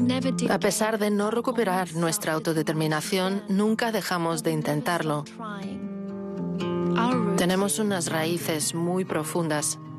A pesar de no recuperar nuestra autodeterminación, nunca dejamos de intentarlo. Tenemos unas raíces muy profundas.